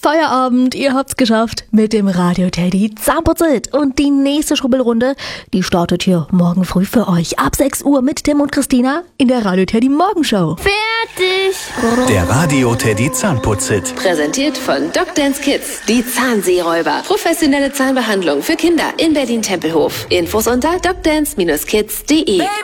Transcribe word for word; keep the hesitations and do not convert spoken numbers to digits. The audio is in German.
Feierabend, ihr habt's geschafft mit dem Radio Teddy Zahnputzit. Und die nächste Schrubbelrunde, die startet hier morgen früh für euch ab sechs Uhr mit Tim und Christina in der Radio Teddy Morgenshow. Fertig! Der Radio Teddy Zahnputzit. Präsentiert von Doc Dance Kids, die Zahnseeräuber. Professionelle Zahnbehandlung für Kinder in Berlin-Tempelhof. Infos unter docdance Bindestrich kids punkt de.